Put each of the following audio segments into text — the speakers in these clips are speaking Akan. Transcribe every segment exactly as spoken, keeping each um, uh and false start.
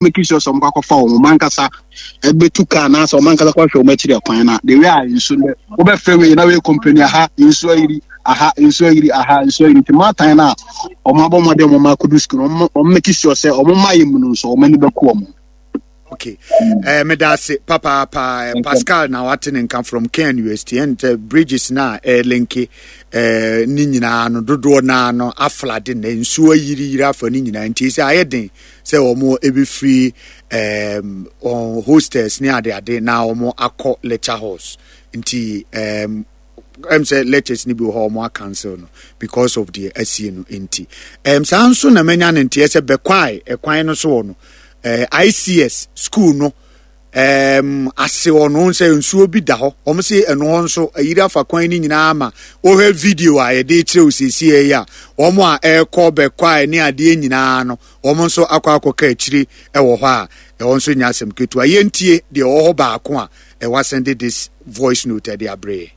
make sure some back of our mankasa a bit to can answer mankasa for material plan. The way I so over fairway in our company aha in Swahili aha in Swahili aha in Swahili Martina or Mabo Madam Makudusku or make sure say or my immune so many become. Okay. Eh me da se papa pa Pascal na waten come from Ken U S T and uh, bridges na eh linki eh ni nyina no dodo na no aflade na nsuo yiri yiri afa ni nyina nti se ayeden se omo ebi free um on hostels ni ade ade na omo akọ lecture house nti um I'm say lectures ni bi ho omo cancel no because of the asie no nti um sanso na manya nti ese bekwai ekwan no so no Uh, I C S school no um ase ono nse nsuo bi da ho omo se eno nso ayira fa kwan ni nyina ama o he video a ye de kire osisi e ya omo a e ko be kwai ni ade nyina no omo nso akwa akoka akiri e wo ho a e wonso nya asem ketu a ye ntie de wo ho ba ako a e wa send this voice note e de abre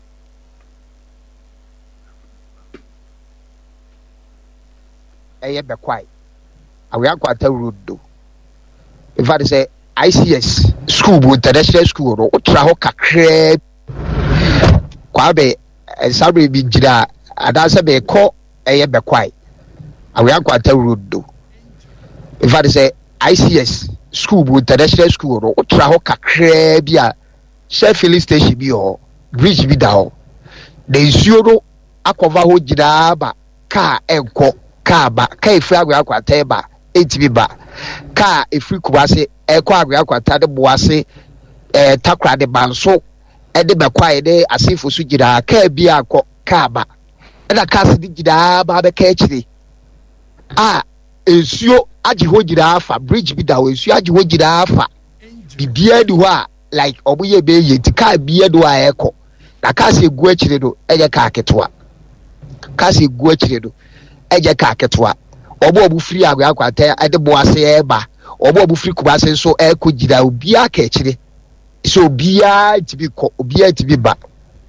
e ye be kwai awe akwata road do. If I say I C S school, international school, or traho kakre, kwabe, and sorry be jida, and answer be call a be quiet. I will quite a rude do. If I say I C S school, international school, or traho kakre, bia, Sheffield station be or bridge be down. The zero aquava jida ba, car and co, car ba, kai frag aquateba, eight be ba. Ka efri kubase e kwa agwa kwata de boase eh takra de banso e de bekwa e de asifo su gida ka bia akọ ka ba e da ka se gida ba be ka chiri ah ensuo agi ho gida afa bridge bi da ensuo agi ho gida afa bibia di ho a like oboye be ye ti ka bia do a ekọ na ka se gu achire do e je ka ketwa ka se gu achire do e je ka ketwa obo obu free agwa akwata ade boase eba obo obu free kubase so e ko jida obi aka ekire so obi a tibi ko obi a tibi ba.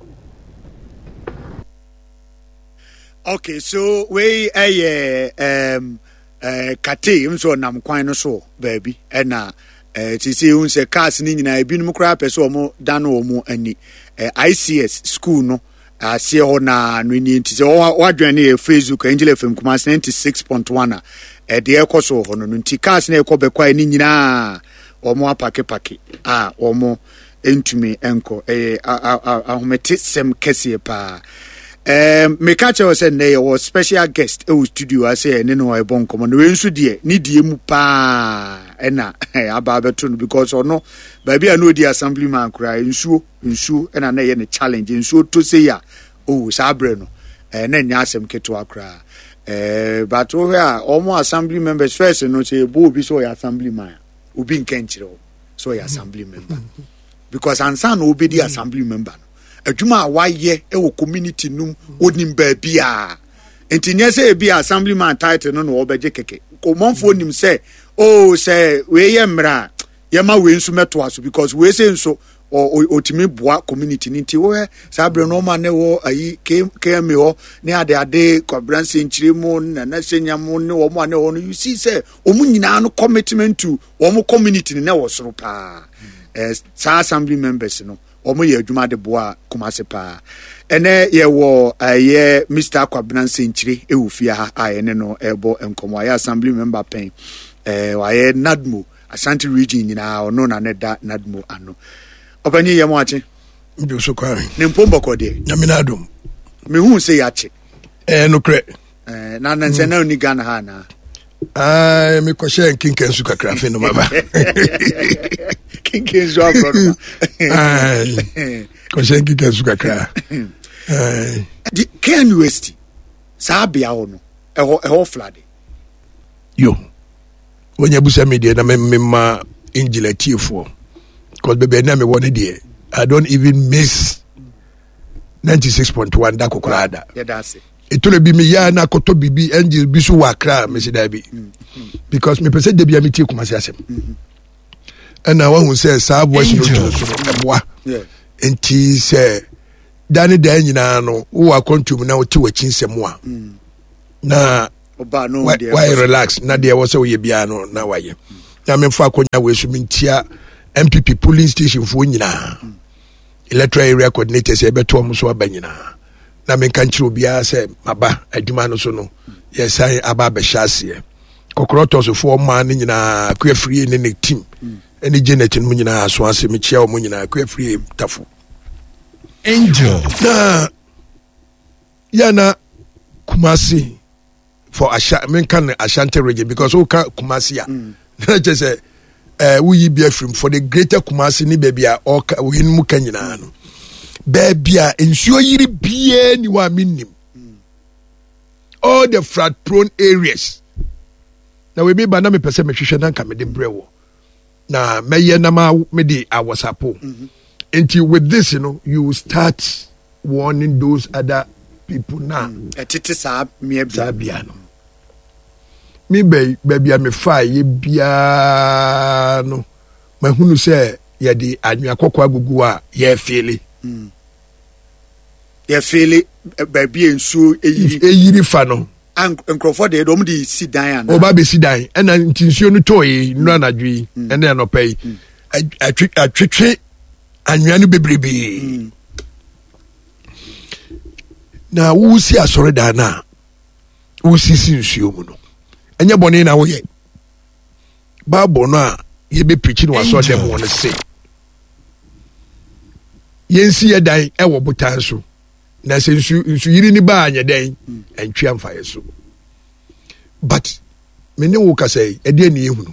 Okay, so we eh um eh kate unso nam kwan no so baby e na eh tisi unse cars ni nyina ebinum kra pese omo dan omo ani eh I C S school no asie ho na no ni ntise wadwane e Facebook Angel F M Kumasi ninety-six point one e de ekoso ho no nti cars na ekobekwa ni nyina omo apake pake ah omo entumi enko eh ahomete sem kese pa. Um, me catch us and they was special guest e studio I say ne no e bon komo no ensu de ni die mu pa e na aba beto because ono ba bia no di assemblyman kra ensu ensu e na na ye ne challenge ensu to say ya oh sabre no e na nya asem keto akra eh but o here omo assembly members first no say bo bi so ya assemblyman obi nkenchiro so ya assembly member because ansa no obi di assembly member adwuma waye e wo community num onim ba bia entinye se bia assemblyman title no no obeje keke komonfo nim se oh say we ye mra ye ma we nso meto aso because we say nso otimi boa community nti wo sabre no ma ne wo ayi km ho ne ade ade kwabranse nchiremu na na senyam ne wo ma ne ho no you see say omu nyina no commitment to wo community ne wo soro pa eh sa assembly members no omo ye adwuma de boa Kumasi pa ene ye wo aye Mister Kwabranse nchire ewufia ha aye no ebo enkomo aye assembly member pen eh aye Nadmo Ashanti region nyina ono na ne da Nadmo ano obanye ye mo ache mbi so kwa ne mpombo ko de nyamina adom me hu se ya che eh no kre eh na na nse na oni Ghana ha na ah me ko she nkinken su kakra fe no baba kinken zo abro ah ko she nkinken su kakra eh di Ken U S T sabia ho no e ho e ho flade yo wonya busa media na memma Angela Tiefo because baby na me won dey I don't even miss ninety-six point one da kokrada yeah that's it etole bi me ya na koto bibi Angel bisu wakra me se da bi because me pese de bia me tie Kumasi asem and I want to say sa voice no to boa enti say dani da nyina no wo akontum na wo ti wachinsem a na oba no why relax na de wo say wo ye bia no na waye na memfa akonya we so mentia M P P polling station fo nyina electoral area coordinators e beto mo so aba nyina na menka nkyere obia se maba adwuma no so no yesai aba be hyase kokrotos fo ma ne nyina kwa free ne ne team ene Janet no nyina so ase me chia o mo nyina kwa free tafo angel na yana Kumasi for Asha menka Ashanti region because o ka Kumasi ya na je say eh we yi bia from for the greater Kumasi ni baby a o ka we mu ka nyina no baby a ensuo yiri bia ni wa minim all the flood prone areas na we be ba na me pese me hwehwe na nka me de brewo na meye na ma me di awasapo until with this you know you start warning those other people now etete sa me bia no me be baby me fa ye bia no mahunu se ye di anwa kokwa gugu a ye feel ye feel baby ensuo eyiri eyiri fa no nkrofo de dom di sidan ana oba be sidan ena ntinsuo no toyi no anadwi ena no pay atwi atwetwe anwa no bebrebe na wusi asore da na wusi sinsuo mu no enye bone na wo ye bible no a ye be preach no aso dem won say yensi ye dan e wo botan so na se nsu nsu yiri ni ba anya dan entwi amfa ye so but me ne wo ka say e de na ehunu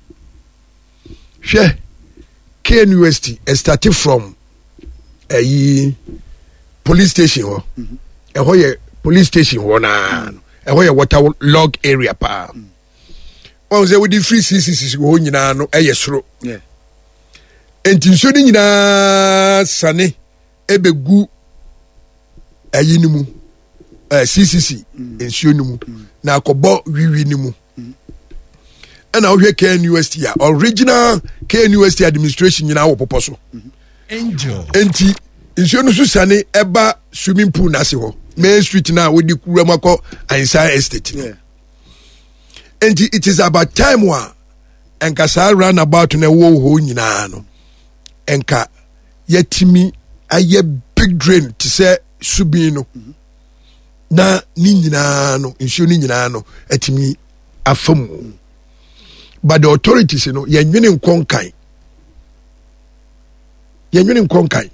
hwe K N U S T started from a police station ho e ho ye police station ho na e ho ye water log area pa on say we di free C C C ho nyina no e ye soro yeah enti so di nyina sane e begu ayi ni mu eh C C C ensuo ni mu na akobo wiwi ni mu and now here K N U S T ya original K N U S T administration nyina wo popo so angel enti ensuo no so sane eba swimming pool na se ho main street na wo di kuramako inside estate yeah enti it is about time wa enka sa run about na wo ho nyina no enka yetimi aye big drain to say subi no na ni nyina no ensuo ni nyina no atimi afamu but the authorities you know yenwene nkonkan yenwene nkonkan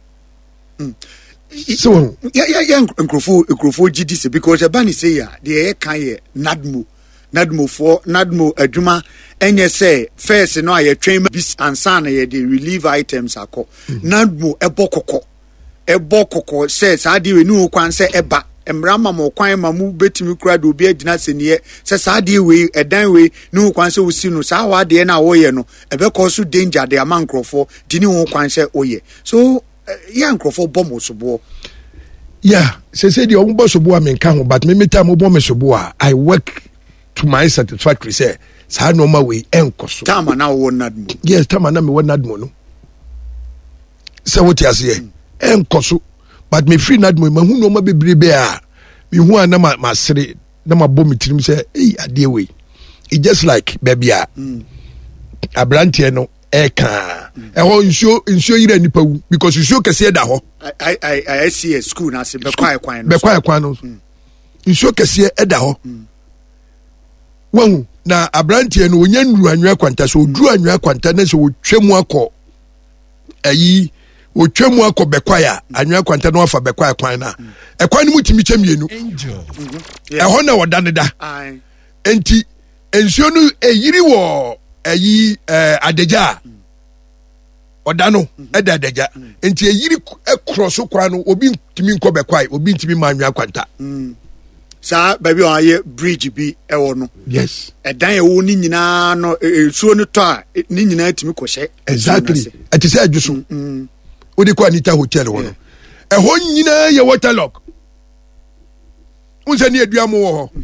so yeah yeah yeah nkrofo nkrofo G D C because abani say ya the kan ye nadmo nadmo for nadmo adwuma enye say first no aye train bis ansa na ye the relief items akọ nadmo ebokoko ebokoko say sa de we nu kwan say eba emrama mo kwan ma mu betimi kura do obi adina seniye say sa de we edan we nu kwan say osi no sa wa de na wo ye no ebe ko so danger de aman nkrofo dini wo kwan say oye so ya nkrofo bom osobo yeah say say the ombo sobo amenka ho but me metam obo me sobo a I work to my satisfactory say sa no ma we enkoso tama na wo nadmo yes tama na me wo nadmo no say what you say enkoso but me free nadmo ma hu no ma bebrebe a me hu ana ma masere na ma bom tirim say eh ade we it just like baby a abrantie no eka e ho nsuo nsuo yira nipa wu because nsuo kese da ho I I I see a school na se be kwai kwan no be kwai kwan no nsuo kese e da ho wan na abrantie no onya nuru anwa kwanta so oduru anwa kwanta na se wotwemu akọ ayi wotwemu akọ be kwai a anwa kwanta no afa be kwai kwan na e kwan no mutimi chemienu e ho na wodane da enti nsuo no eyiri wo ayi eh adeja odano eda adeja enti eyiri ekroso kwa no obi ntimi nko bekwai obi ntimi manwa kwanta sa baby on aye bridge bi ewo no yes edan ewo ni nyina no esuo no to a ni nyina timi kohye exactly ati say adwuso odi kwa Anita hotel wo no eho nyina ye waterlock unse ni aduamo wo ho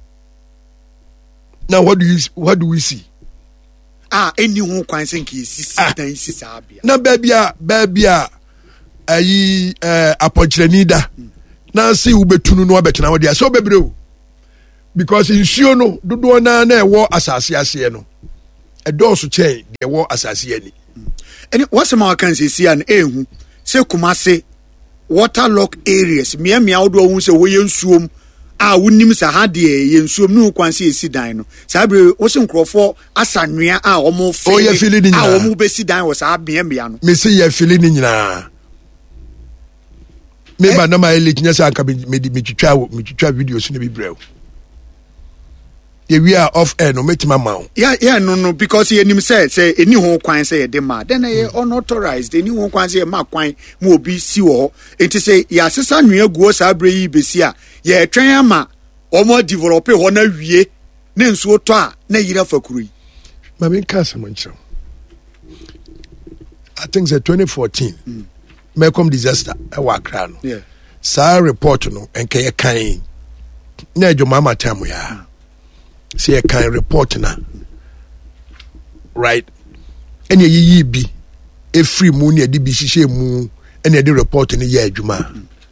now what do you what do we see ah eni ho kwan senki sisi dan sisi abia na babia babia ayi eh aponchrenida na si ubetunu no abetena wo dia so bebre o because nsuo no dodo na na ewo asase ase no ɛdɔɔso kyɛn deɛ wɔ asase ani ɛne wɔsɛm a waka nsɛsi a no ɛhu sɛ Kumase waterlock areas mmeammea wodoɔ hu sɛ wɔyɛ nsuom a wonim sɛ ha deɛ yɛ nsuom ne wo kwan sɛ yɛsi dan no saa bere wo sɛ nkurɔfoɔ asa nnua a ɔmo fili a ɔmo bɛsi dan wɔ saa mmeammea no mese yɛ fili ne nyinaa meba na ma ɛlɛ nyɛ sɛ anka metwitwa metwitwa videos no bi brɛ wo the we are off air no metima ma wo yeah yeah no no because yɛnim sɛ sɛ ɛni ho kwan sɛ yɛde ma then ɛyɛ unauthorized ɛni ho kwan sɛ yɛ ma kwan ma obi si wɔ hɔ enti sɛ yɛasesa nnua guo saa berɛ yi bɛsi a yɛtwɛn ama ɔmo develop hɔ na wie ne nsuo tɔ a na yira fa kuro yi ma menka asɛm nkyerɛ I think sɛ twenty fourteen mm. Melcom disaster ɛwɔ Accra no yeah. saa report no ɛnka yɛkan na adwuma ama tam yɛ mm. sɛ yɛkan report na right ɛne yɛyiyi bi ɛfiri mu ne yɛde bi hyehyɛ mu ɛne yɛde report no yɛ adwuma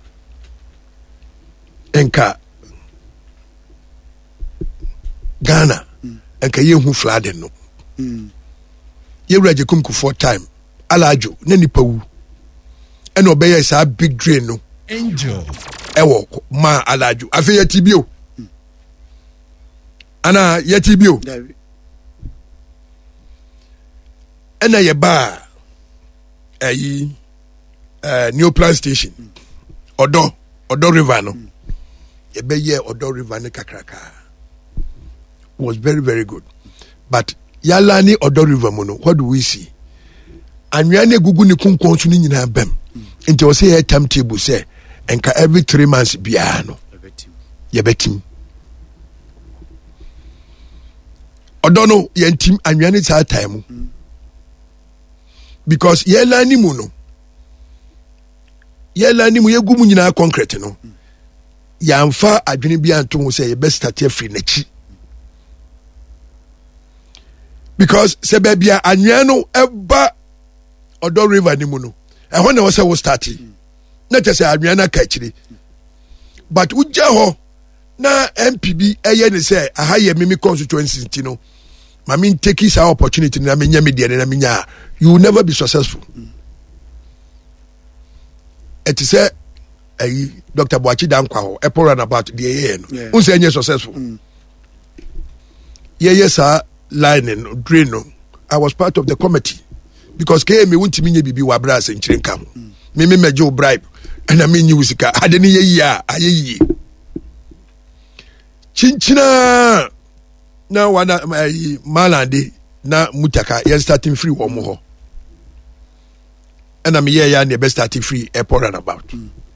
ɛnka Ghana ɛnka yɛhu flooding no yɛwura Agyekum Kufuor time alaadwo ne nipa wu ɛna ɔbɛyɛ saa big drain no angel ɛwɔ ma alaadwo afei yɛti bio ana yɛti bio ɛna yɛbaa ɛyi ɛɛ Neoplan station ɔdɔ ɔdɔ river no yɛbɛyɛ ɔdɔ river ne kakraka was very very good but yala ne ɔdɔ river mu no what do we see anwea ne gugu ne kunkun so ne nyinaa bɛm nti ɔsɛ yɛ timetable sɛ nka every three months biara no yɛbɛtim ɔdɔ no yɛntim anwea ne saa time mu because yɛla ni mu no yɛla ni mu yɛgu mu nyinaa concrete no yɛamfa adwene bi anto ho sɛ yɛbɛstarte afiri n'akyi because sɛ baabi a anwea no ɛba ɔdɔ river ni mu no ɛhɔ na wɔ sɛ wo starte na kyɛ sɛ anwea no aka akyire but wogya hɔ na M P B ɛyɛ ne sɛ aha yɛ mimi constituency nti no ma me take this opportunity na me nya me deɛ na me nya you will never be successful it is a ayi Doctor Boachi Dankwa ho ɛpɔ run about the year no unse enye successful yeah yes sir line no drain no I was part of the committee because K me wuntimi nya bibi wa bra senkyire nka ho me me meje bribe na me nyi usika ade ne yeyi a ayeyi chinchina na wana ayi malande na mutaka yen starting free wo mo ho na me ye ya na be starting free airport run about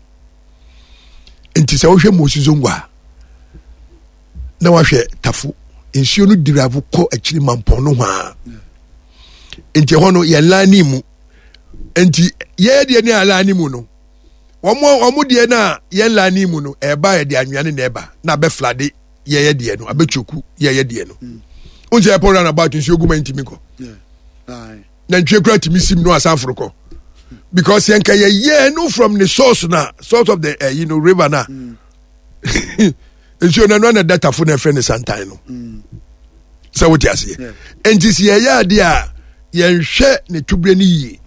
enti se wo hwe Moses Ngwa na wa hwe tafu nsuo no diravu kɔ akyiri mampɔn no ha enti hɔ no yɛ lani mu enti yɛ de ne alani mu no wɔmo wɔmo de na yɛ lani mu no ɛba yɛ de anwea ne ɛba na be flade yɛ yɛ de no abechoku yɛ yɛ de no unse airport run about nsuo guma ntimi kɔ na ntwe kura timi sim no asanforo kɔ because yenka ye ye no from the source na source of the uh, you know river na nsuo na no na data fo na friend santan no so what you say and this ye ya de a ye hwɛ ne tubre ne yie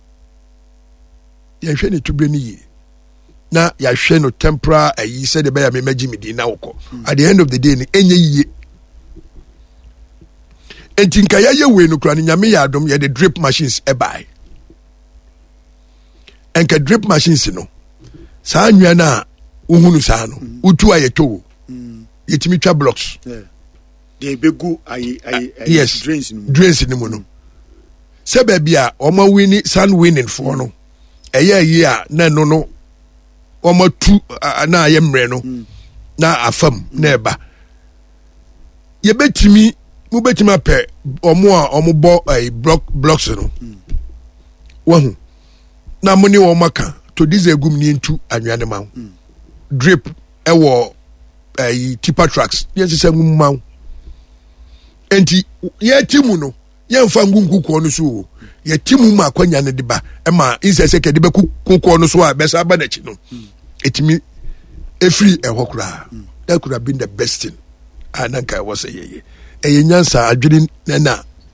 ye hwɛ ne tubre ne yie na ya hwɛ no temporary ayi said be ya me magi me di na wokɔ at the end of the day ni enye yie entinka ya ye we no kura ne nyame ya adom ye the drip machines e buy enka drip machines no saa nwa na uhunu saa no utu ayeto yetimi twa blocks they begu ayi ayi yes drains no drains ni mu no se ba bia omo wini sun winning for no eye yi a na no no omo tu na aye mre no na afam na eba ye betimi mu betimi apɛ omo a omo bo ayi block blocks no wahu na mo ni wo maka to this egum ni ntu anwea ne ma drip ewo eh tipper trucks yes se ngum ma enti ye timu no ye mfa ngunkuko no so ye timu ma kwanya ne de ba e ma insese ke de be kuko no so a be sa ba na chi no etimi efri ehwo kura that could have been the best thing ananka was say ye e nyansa adwene na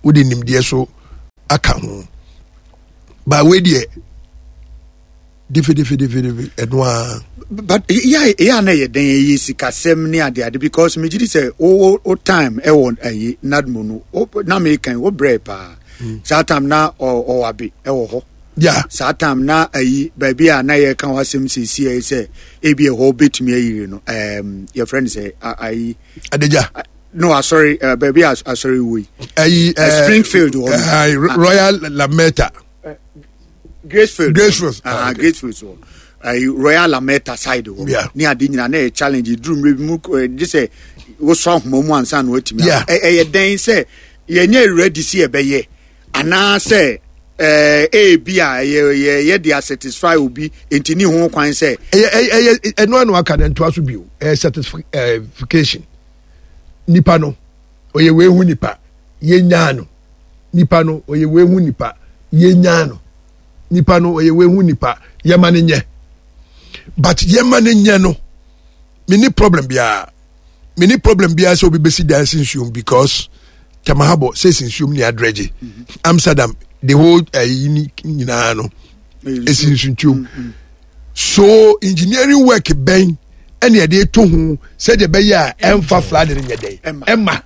wode nimdeɛ so aka ho ba we deɛ difi difi difi difi ɛno a but yeah yeah na ye den yi sikasɛm ne ade ade because me gidi say o o time e won ayi nadmo no na me kan wo bre pa sa time na o abi e wo ho yeah sa time na ayi ba bi a na ye kan wasem sisi e say e bi e ho betumi ayiri no um your friend say ayi adeja no uh, sorry uh, baby uh, sorry we ayi uh, Springfield uh, uh, Royal Lametta uh, Gracefield Gracefield ah uh, Gracefield so uh, Royal Lametta side wo ni ade nyina na challenge drum mu just say wo so homo mu ansa na otimi e e den say ye nya ready see e be ye ana say eh e bia ye ye dey satisfy obi entini ho kwan say e e eno anu aka na nto aso bio eh satisfaction nipa no oye we hu nipa ye nya no nipa no oye we hu nipa ye nya no nipa no oye we hu nipa ye ma ne nye but ye ma ne nye no me ni problem bia me ni problem bia so obi besi dancing show because tamahabo says in show ni adreje Amsterdam the whole uh, nyina no esin suntum so engineering work ben ene e dey to hu say de be ya emfa flood ne nyede emma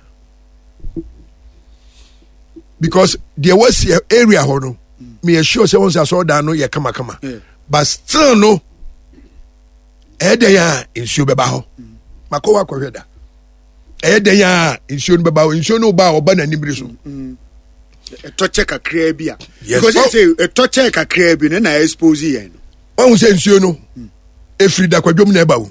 because there was area ho no me sure say once I saw down no ye kama kama but still no e dey ya insu beba ho makowa kwhweda e dey ya insu no beba ho insu no ba oba na nimri so a touch kakra bi a because you say a touch kakra bi na expose yen no won say insu no efri da kwadwom na eba wo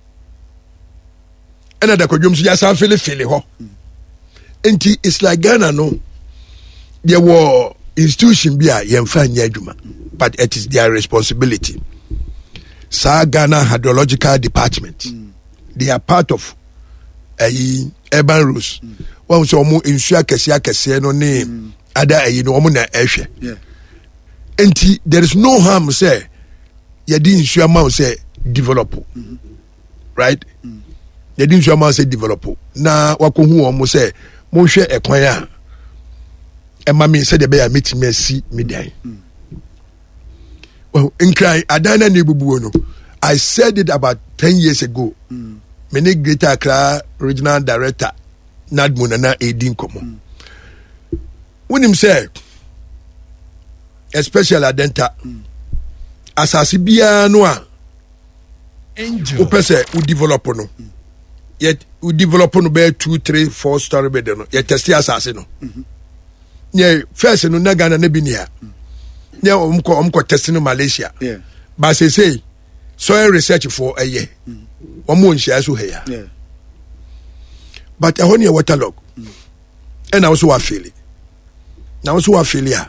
ena da kwadwom so ya san fele fele ho enti it's like Ghana no there were institution bi a yemfa nya adwuma but it is their responsibility. Sa Ghana Hydrological Department mm. they are part of a urban rules one so mo insu akese akese no ne ada ayi no mo na ehwe enti there is no harm say ye di insu ama say develop mm-hmm. right mm. ye di insu ama say develop na wakohu o mo say mo hwe ekwan a e ma me say de be ya metime asi median mm. well in cry adana ne bubuo no I said it about ten years ago. Mm. Many Greater Accra regional director Nadmo na Edin Komo. Mm. When him say, especially Adenta, mm. asasi biya noa, angel, upese u develop no. Mm. Yet u develop no be two, three, four story bed no. Yet testi asasi no. Mm-hmm. Yeah, first no na Ghana ne binia. Mm. Yeah, umko umko testi no Malaysia. Yeah, but say say. Soil research for a year. One more share so here. Yeah. But I only a waterlog. Mm. And I also a failure. Now also a failure.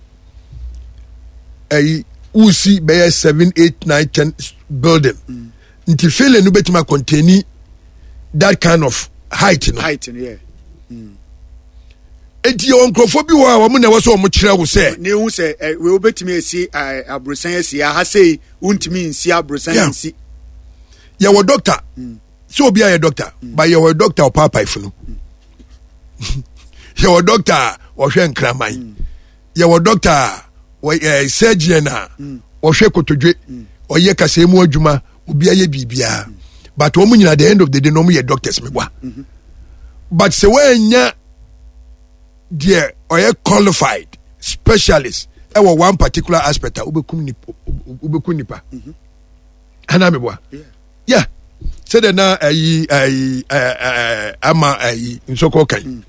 A Usi by seven, eight, nine, ten building. Mm. Until failure no better containing that kind of height. You know? Height, yeah. Mm. Enti yo nkrofo bi wa wo na wo so mo kire wo se ne hu se we obetimi asi abrosan asi ha sei untimi nsi abrosan nsi ye wo doctor so obi a doctor but ye wo doctor papa ifu no ye wo doctor wo hwe nkraman ye wo doctor wo surgeon na wo hwe kotodwe o ye kase mu adwuma obi a ye bibia but wo munyina the end of the day no mo ye doctors me bwa but se we nya dear or a qualified specialist ever one particular aspect of ubekunipa ubekunipa anamebwa yeah said that now I I ama I nsoko kan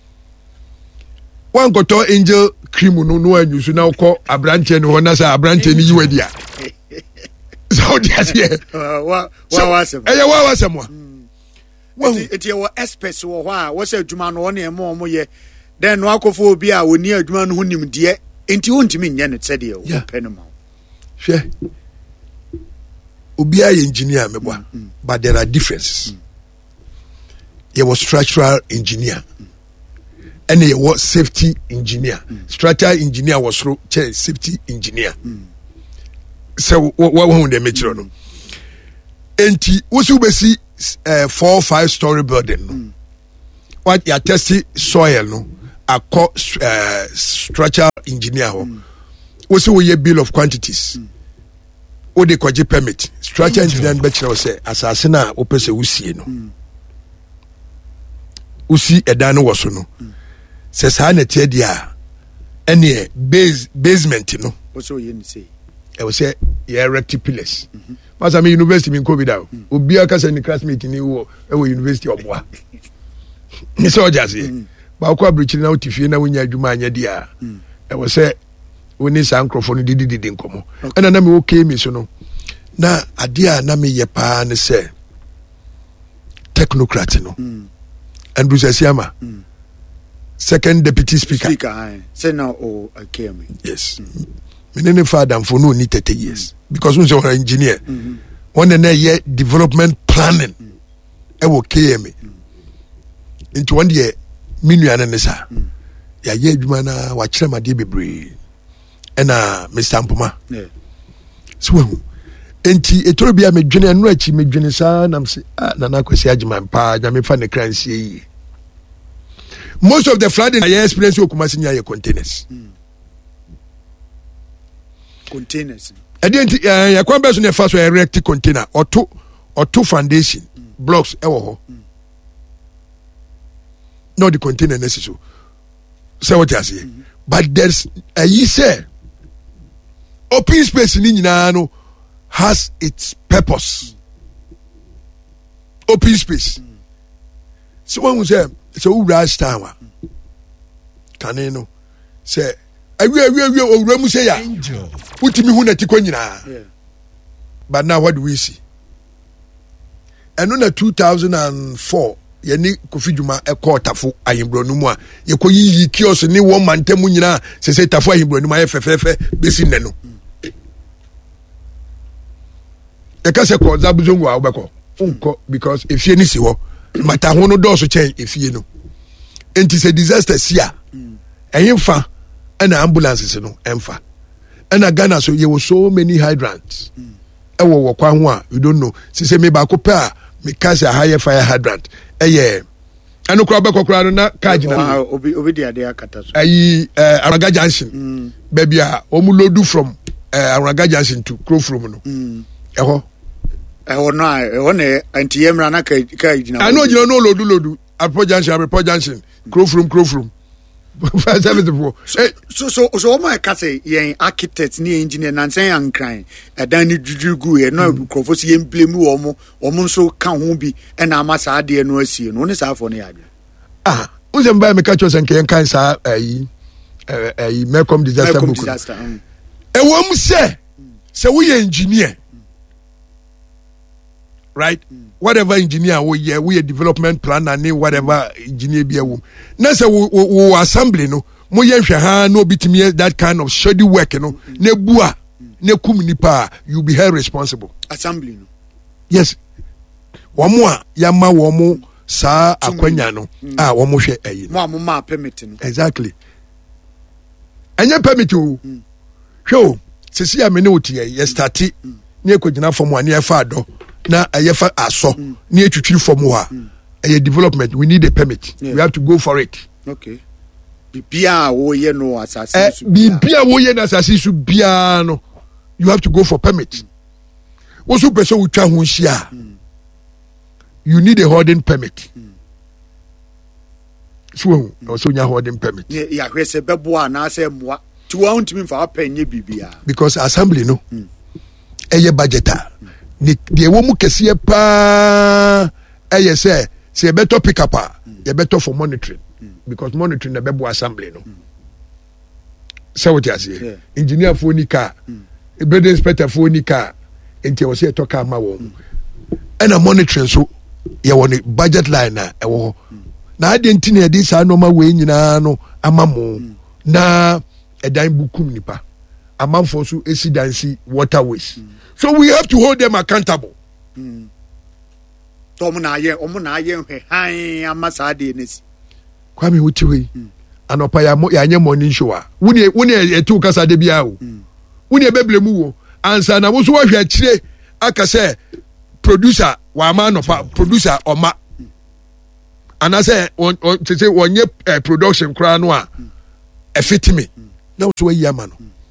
one got to angel cream no no anu so now call abranche no na say abranche ni yiwa dia so that's yeah wa wa wasem eh wa wasem wa it your experts wo ho a wo say adwuma no ne mo mo ye then no akofo obi a woni adwuma no honim de enti wontimi nya ne sede o penoma hwe obi a engineer mebwa mm. but there are differences mm. he was structural engineer mm. and he was safety engineer mm. structural engineer was safety engineer mm. so what what they make no enti wo su besi uh, four five story building no mm. what you testing soil no akɔ uh, structural engineer ho mm. wo se wo ye bill of quantities mm. wo de kwaje permit structural engineer be kire wo se asase na wo pese wusie no mm. usi edan no wo so no mm. se sa na tie dia ene base basement no wo so ye ni say e wo se ye recti pillars mm-hmm. Masa me university min covid out mm. obi aka se ni classmate ni wo e wo university oboa ni so jase mm. ba ko abrichi na otifie na wonya adwuma anya dia mm. e wo se woni sa nkrofo no didi didi nkomo ena na me okay mi so no na ade a na me ye pa ne se technocrat no mm. Andrew Sesiama mm. second deputy speaker speaker I say now o okay me yes mm. me ne father for no ni thirty years mm. because we are engineer mm-hmm. one na ye development planning mm. e wo K M mm. into one year minua na ne sa mm. ya ye adwuma na wa kire made bebre ena Mister Mpoma yeah so enti etoro bia medwene anu achi medwene sa nam se ah na na kwesi agyeman pa nya me fa ne kransie yi most of the flooding I experience okumasi nya ye containers mm. containers enti uh, ya kwamba so ne fa so erect container auto auto foundation mm. blocks e wo ho mm. no the container necessary say what you say mm-hmm. but there's a you say open space ni nyina no has its purpose mm. open space mm. so when we say so we rush town can you know say awi awi awi owura mu say ya utimi hu na tikwa nyina but now what do we see eno na two thousand four yani Kofi Dwuma e ko tafo ayimbro mu a ye ko yi kiosk ni wo mantamu nyina se se tafo ayimbro nu ma ye fefefe besi nne no e ka se ko zabuzongo a obeko unko because efie ni si ho mata ho no do so chen efie no enti se disaster sia eyimfa na ambulances no emfa na Ghana so ye was so many hydrants e wo wo kwa ho a you don't know se se me ba ko pa me cause a higher fire hydrant eye anu kura be kokura no na kaji na obi obi dia dia akata so ayi Araga Junction baby a omu lodu from Araga Junction to Crowfrom no eho eho no eho ne anti yemra na kaji na anu gina no lodu lodu Araga Junction Araga Junction Crowfrom Crowfrom so so so my kase yen architect ni engineer na nsen yan kran edan ni jujugu e no krofo si yen blame wo mo wo mo so ka ho bi e na amasa ade no asie no ne sa afo ne yade ah uzem ba me ka cho sen ken kan sa ayi ayi Melcom disaster book e wo mu se se wo ye engineer right mm. whatever engineer we yeah we a development planner ni whatever engineer be a wo na say we, we, we assembly no mo ye hwe ha no bitimi that kind of shoddy work no mm. na bua mm. na kum nipa you be held responsible assembly no yes wo mo a ya ma wo mo sa akwanya no mm. ah wo mo hwe ayi no mo ma permit no exactly anya permit o mm. hwe se si amene otie ye start mm. ni ekogina form one ye fa do na ayefa aso mm. ni etwitwiri form wa mm. a development we need a permit yeah. we have to go for it okay bibia wo ye no asase eh, so bibia wo ye na asase so bia no you have to go for permit wo so person wo twa ho hia you need a holding permit mm. so mm. also nya holding permit ya yeah, hwese bebo na ase moa ti wa untimi fa apanye bibia because assembly no mm. eye budgeter mm. ni de wo mu kese pa eye say say better pick up mm. you better for monitoring mm. because monitoring the bebo assembly no mm. say what you say yeah. engineer for ni car mm. building inspector for ni car enti wo say talk ama wo and a monitoring so you want a budget line na e wo na ade enti na dey sa normal we nyina no ama mo mm. na edan bukum nipa amamfo so esidansi waterways mm. so we have to hold them accountable mm. to mo na ye o mo na ye hwe han amasa de nesi kwame wotiwe mm. anopa ya mo ya nye morning show a woni woni etu kasa de bia o mm. woni ebeblemu wo ansa na wo so wa hwe akire aka say producer wa ma no pa producer oma and I say on to say one year production crown one a fit me now to a year man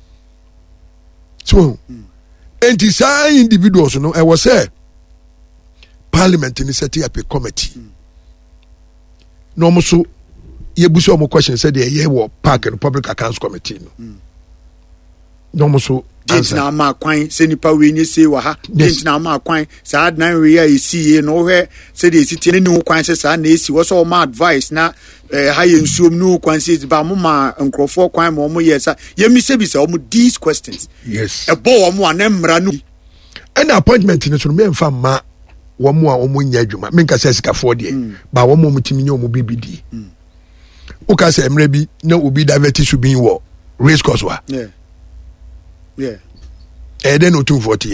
so and this individuals no I was say parliament in setting up a committee no more so ye buso mo question said the year war park and public accounts committee no no more so James na ma kwan se nipa we ni se wa ha James na ma kwan sa adnan we ya esi ye no he se de esi tie ne kwan se sa na esi wo so ma advice na ha ye nsuom no kwan se ba mo ma nkrofo kwan mo mo ye sa ye mi se bi se mo these questions yes e bo wo mo anemra no an appointment ni so me mfa ma wo mo a wo mo nya adwuma me nka se sikafo de ba wo mo mutimi nya wo mo bibidi o ka se emre bi na obi divert should be wo race course wa yeah yeah eh then no two forty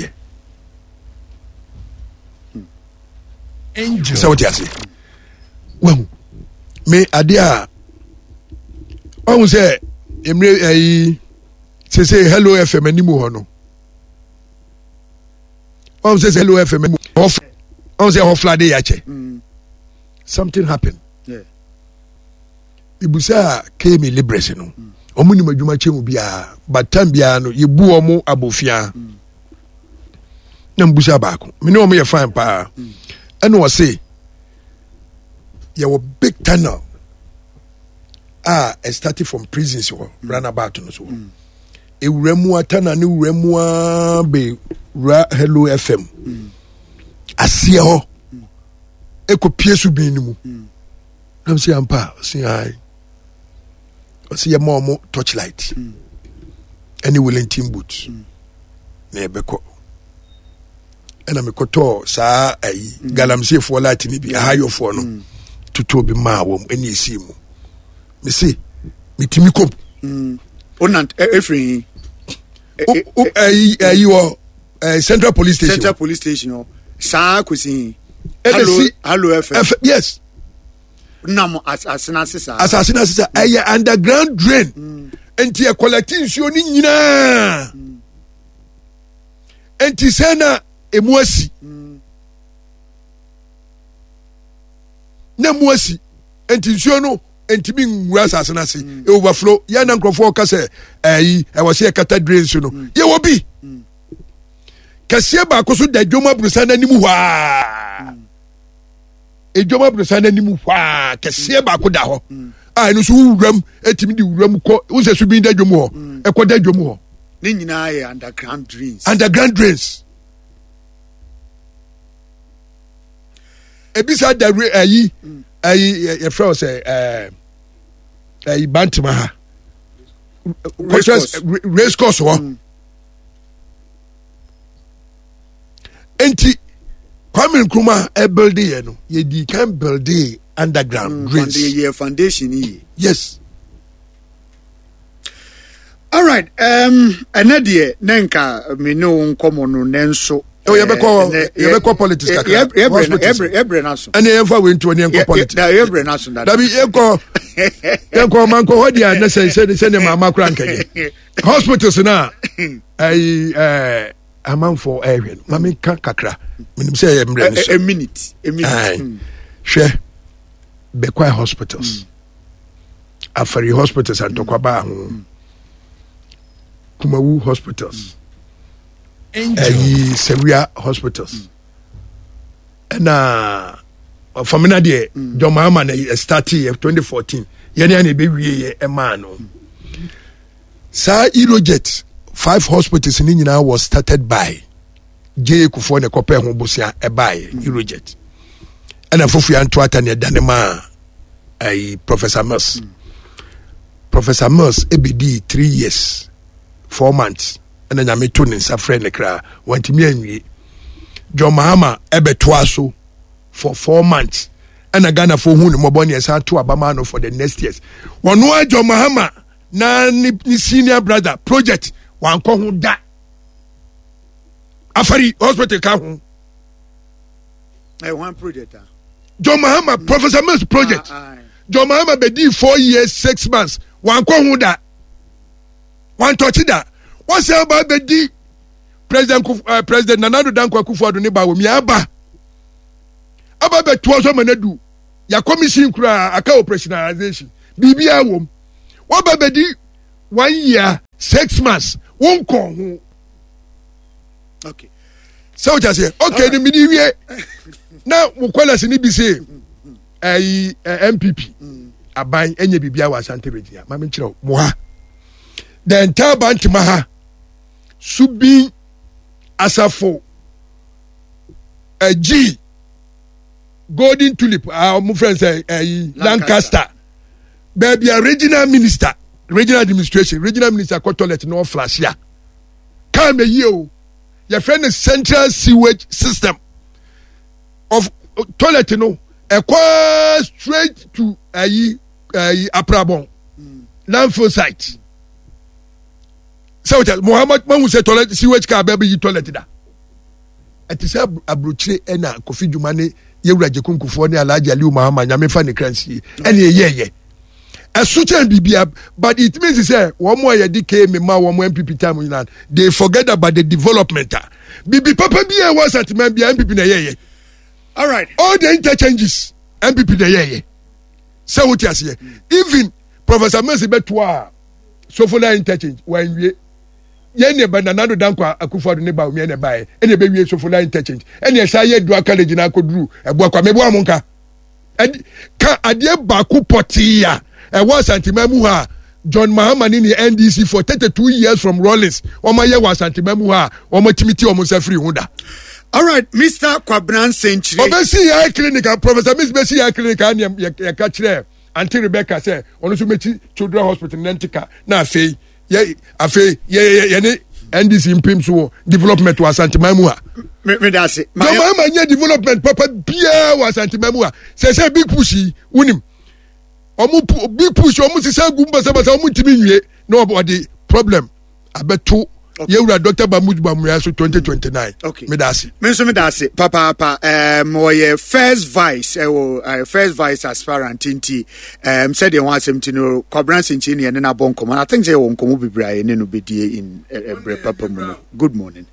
angel so what you say well me adia o say emre eh say say hello F M animu ho no o say hello F M off o say off flade ya che something happened yeah ibusa came liberation no omo ni madwuma chemu bia batam bia no yebu omo abofia na mbusa baako me ne omo ye fine pa ene wo say ye wo big tunnel ah I started from prisons or run about no so e wuramu atana ne wuramu a be ra hello F M asie ho e ko piesu bin ni mu na say ampa say ai see a more torchlight mm. any Wellington boots mm. na ebeko ena me koto saa ayi mm. galamsey fo light ni bi ahayo fo no mm. tutu bi ma wom eni esi mu me see mitimi kom mm. onant efrin ayi ayi wo Central Police Station Central Police Station no saa kwesi hello hello F M yes nam asasina sisa asasina sisa eye underground drain mm. enti e collecting nsuo ni nyina mm. enti sena emuasi mm. na muasi enti nsuo no enti bi nwura asasina si mm. e overflow ya na nkrofo ka se ayi e wo se kata drain so no mm. ye wo bi mm. kasie ba ko so da dwoma brusa na nimu hwa mm. ejoma brusa na nimu hwa kese ba ko da ho ah no so wuram etimi di wuram ko wo se so bi da dwom ho e ko da dwom ho ni nyina ye underground drains underground drains ebisa da ayi ayi ye fro say eh ayi bantima ha race course ho enti Kwame Nkrumah e build ye no ye di can build underground drains mm, ye foundation ye yes all right um anadie nenka me no nkomo no nenso oh ye be call ye be call politics kaka ye ebre ebre naso and ye fa we nto ne nko politics da ye ebre naso da da bi ye ko ye ko man ko hodi an say say say ne mama kura nkaje hospitals na ai eh amanfo area mama kan kakra minim say emre no a minute a minute hwe be kwa hospitals afari hospitals and tokwaba ho Kumawu hospitals ayi Seria hospitals na famina de John Mahama na start year twenty fourteen yene na be wie e ma no sa Irojet five hospitals ni nyina was started by J Kufo ne kope ho bosia e bae Irojet ana fofu ya ntoata ne danema ai Professor Mills mm. Professor Mills ebedi three years four months and then nyame to ne nsa frɛ ne kra wantimi anwie John Mahama ebeto aso for four months and Ghana for hu ne mobɔ ne ɛsa to abama no for the next years wɔno John Mahama na ni, ni senior brother project wankɔ ho da afari hospital ka ho eh one project ah John Mahama mm. Professor Mills project ah, ah. John Mahama bedi four years six months wankɔ ho da wan touch da what say about bedi president uh, president Nana Addo Dankwa Akufo-Addo ne ba wo mi aba aba be to so manadu ya commission kura aka operationalization bibi awom wo babedi one year six months won kon ho okay so what I say okay the mini wie na mo kwala se ni bi say eh M P P aban enye bibia wa Asante Regina ma me kire mo ha the entire bunch maha subi asafo a G golden tulip our uh, friends say uh, uh, Lancaster baby a regional minister regional administration regional minister ko toilet no flash ya come here your friend is central sewage system of uh, toilet no e go straight to ayi uh, ayi uh, Aprabon mm. landfill site so tell Muhammad man say toilet sewage car baby toilet da it is abrochire ena Kofi Dwumane yewura Jekunkufuo ne Alhaji Aliu Muhammad nyame fa ne kransi ene yeye asuche bibia but it means say one more ye dike me ma one more M P P time you they forget about the development bibi papa bia was at man bia M P P na yeye all right all the interchanges M P P na yeye say what you say even Professor Mercy Betwa Sofola interchange when we yene ba Nana Danko Akufo-Addo ne ba o me ne ba e ene be wie Sofola interchange ene sha ye Dua college na akoduru ebo akwa me bo amonka ka ade ba ku potia e was antimamu ha John Mahama ni N D C for thirty-two years from Rollins o ma ye was antimamu ha o ma timiti o mo safri hunda. All right, Mister Kwabran Century obesi ya clinic Professor Miss Besi ya clinic an ya ka kire Auntie Rebecca say ono so mechi children hospital nantika na afei ye afei ye ye ne N D C impim so development was antimamu ha me me da say John Mahama nye development papa bia was antimamu ha say say big pushy unim omu big push omu sisa gumba sabasa omu timi nwie no body problem abeto yewura Doctor Bamuj Bamria so twenty twenty-nine okay me da say me so me da say papa papa um oye first vice eh uh, first vice aspirant inti um said they want him to know Kwabran Century ne na bon come I think say won come bibra ne no bedie in uh, papa mu good morning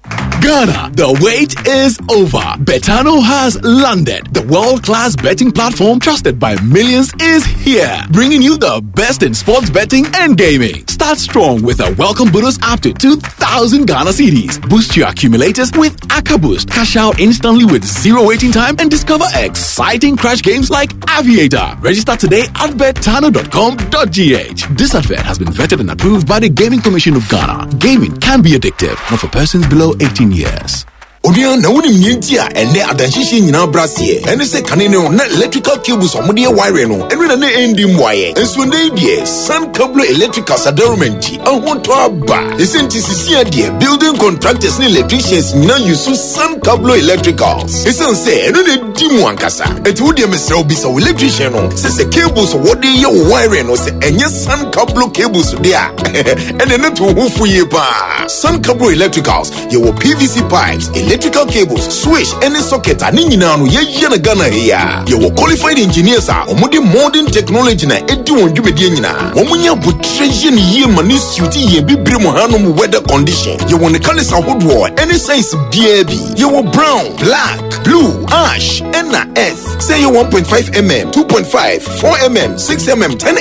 Ghana, the wait is over. Betano has landed. The world-class betting platform trusted by millions is here, bringing you the best in sports betting and gaming. Start strong with a welcome bonus up to two thousand Ghana cedis. Boost your accumulators with Aka Boost. Cash out instantly with zero waiting time and discover exciting crash games like Aviator. Register today at betano dot com dot g h. This advert has been vetted and approved by the Gaming Commission of Ghana. Gaming can be addictive, not for persons below eighteen years. Odia na woni myentia ene adanhihye nyina brasie ene se kane ne na electrical cables omode wire no ene na na endi mwaye enso ndey die Sun Cable Electrical Sadarumenti ahonto aba esenti sisia die building contractors ne electricians nyina use Sun Cable Electricals esen se ene na di mu ankasa enti wo die mesra obi so electrician no se se cables wode ye wire no se enye Sun Cable cables de a ene ne to hofu ye pa Sun Cable Electricals ye wo P V C pipes electrical cables, switch, any socket, and in now, ye yana Ghana here. You were qualified engineers are omodi modern technology na edu on jubediana. Omunya butreje ni ye mani suiti ye bi brimuhanum weather condition. You want the colors of wood war, any size B A B. You were brown, black, blue, ash, and na S. Say you one point five millimeter, two point five, four millimeter, six millimeter, ten